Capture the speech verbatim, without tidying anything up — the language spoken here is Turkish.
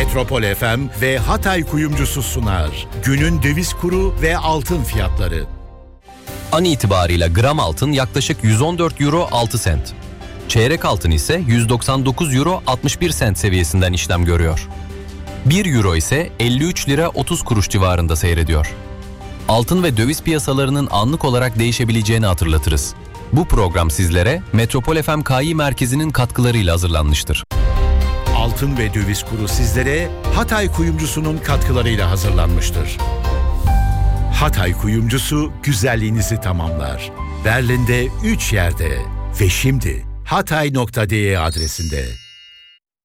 Metropol F M ve Hatay Kuyumcusu sunar. Günün döviz kuru ve altın fiyatları. An itibariyle gram altın yaklaşık yüz on dört euro altı sent. Çeyrek altın ise yüz doksan dokuz euro altmış bir sent seviyesinden işlem görüyor. bir euro ise elli üç lira otuz kuruş civarında seyrediyor. Altın ve döviz piyasalarının anlık olarak değişebileceğini hatırlatırız. Bu program sizlere Metropol F M K İ Merkezi'nin katkılarıyla hazırlanmıştır. Altın ve döviz kuru sizlere Hatay Kuyumcusu'nun katkılarıyla hazırlanmıştır. Hatay Kuyumcusu güzelliğinizi tamamlar. Berlin'de üç yerde ve şimdi hatay nokta de adresinde.